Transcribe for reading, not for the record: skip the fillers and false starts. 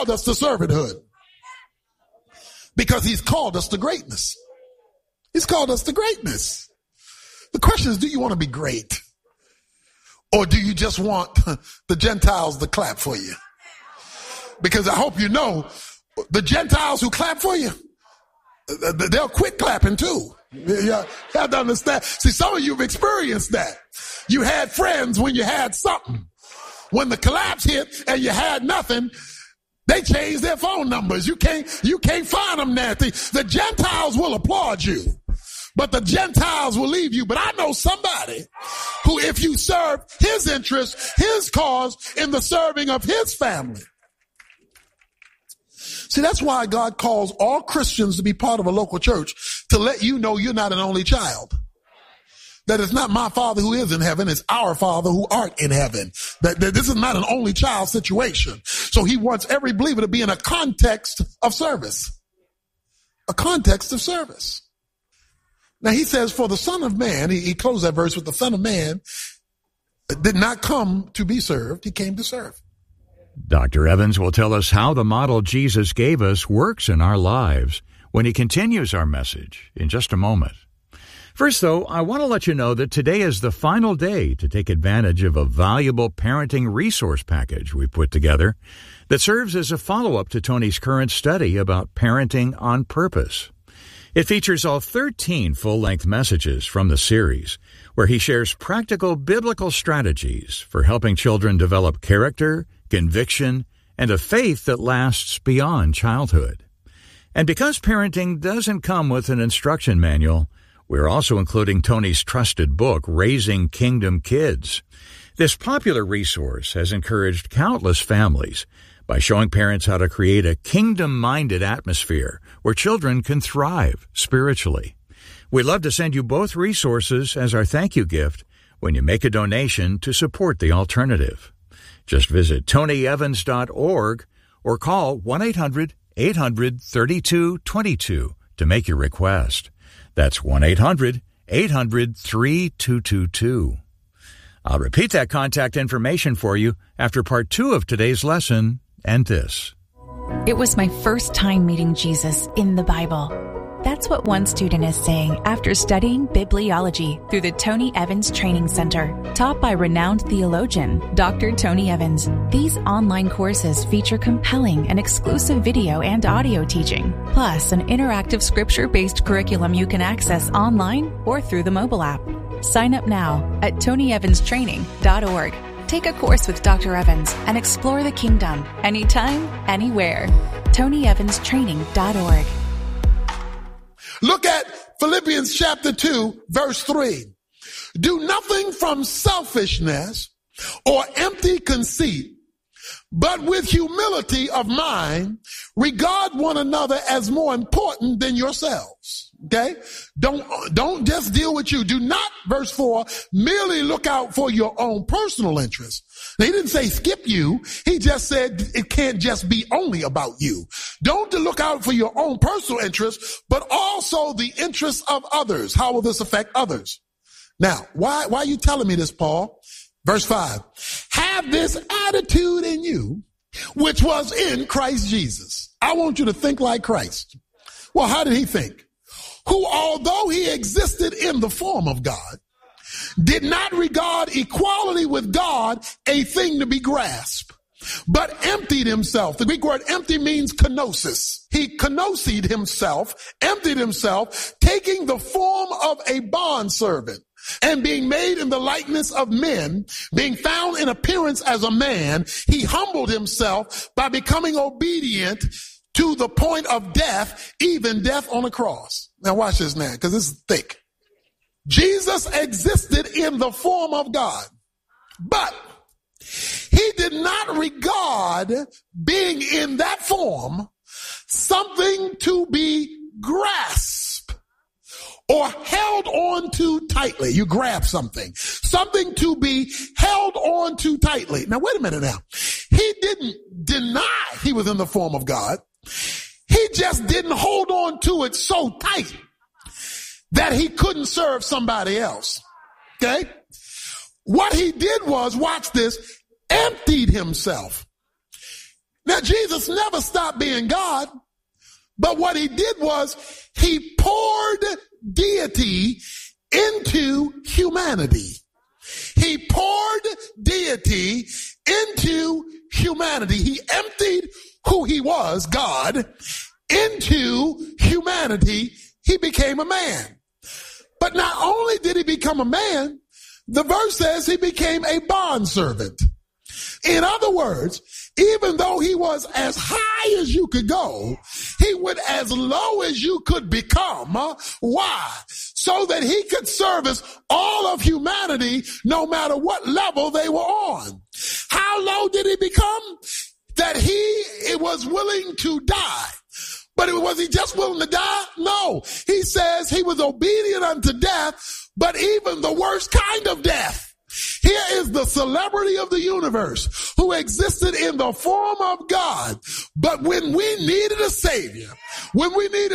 us to servanthood because he's called us to greatness. He's called us to greatness. The question is, do you want to be great? Or do you just want the Gentiles to clap for you? Because I hope you know, the Gentiles who clap for you, they'll quit clapping too. You have to understand. See, some of you have experienced that. You had friends when you had something. When the collapse hit and you had nothing, they changed their phone numbers. You can't find them now. The Gentiles will applaud you, but the Gentiles will leave you. But I know somebody who, if you serve his interest, his cause in the serving of his family. See, that's why God calls all Christians to be part of a local church, to let you know you're not an only child. That it's not my Father who is in heaven, it's our Father who art in heaven. That this is not an only child situation. So he wants every believer to be in a context of service. A context of service. Now he says, for the Son of Man, he closed that verse with the Son of Man did not come to be served, he came to serve. Dr. Evans will tell us how the model Jesus gave us works in our lives when he continues our message in just a moment. First, though, I want to let you know that today is the final day to take advantage of a valuable parenting resource package we've put together that serves as a follow-up to Tony's current study about parenting on purpose. It features all 13 full-length messages from the series, where he shares practical biblical strategies for helping children develop character, conviction, and a faith that lasts beyond childhood. And because parenting doesn't come with an instruction manual, we're also including Tony's trusted book, Raising Kingdom Kids. This popular resource has encouraged countless families by showing parents how to create a kingdom-minded atmosphere where children can thrive spiritually. We'd love to send you both resources as our thank you gift when you make a donation to support the alternative. Just visit tonyevans.org or call 1-800-800-3222 to make your request. That's 1-800-800-3222. I'll repeat that contact information for you after part 2 of today's lesson and this. It was my first time meeting Jesus in the Bible. That's what one student is saying after studying bibliology through the Tony Evans Training Center, taught by renowned theologian Dr. Tony Evans. These online courses feature compelling and exclusive video and audio teaching, plus an interactive scripture-based curriculum you can access online or through the mobile app. Sign up now at TonyEvansTraining.org. Take a course with Dr. Evans and explore the kingdom anytime, anywhere. TonyEvansTraining.org. Look at Philippians chapter 2, verse 3. Do nothing from selfishness or empty conceit, but with humility of mind, regard one another as more important than yourselves. Okay? Don't just deal with you. Do not, verse 4, merely look out for your own personal interests. Now, he didn't say skip you. He just said it can't just be only about you. Don't look out for your own personal interests, but also the interests of others. How will this affect others? Now, why are you telling me this, Paul? Verse 5, have this attitude in you, which was in Christ Jesus. I want you to think like Christ. Well, how did he think? Who, although he existed in the form of God, did not regard equality with God a thing to be grasped, but emptied himself. The Greek word empty means kenosis. He kenosied himself, emptied himself, taking the form of a bondservant, and being made in the likeness of men, being found in appearance as a man, he humbled himself by becoming obedient to the point of death, even death on a cross. Now watch this now, because this is thick. Jesus existed in the form of God, but he did not regard being in that form something to be grasped or held on to tightly. You grab something to be held on to tightly. Now wait a minute now. He didn't deny he was in the form of God. He just didn't hold on to it so tight that he couldn't serve somebody else. Okay? What he did was, watch this, emptied himself. Now, Jesus never stopped being God, but what he did was he poured deity into humanity. He poured deity into humanity. He emptied who he was, God, into humanity. He became a man. But not only did he become a man, the verse says he became a bondservant. In other words, even though he was as high as you could go, he went as low as you could become. Why? So that he could service all of humanity no matter what level they were on. How low did he become? That he was willing to die. But was he just willing to die? No. He says he was obedient unto death, but even the worst kind of death. Here is the celebrity of the universe who existed in the form of God. But when we needed a savior, when we needed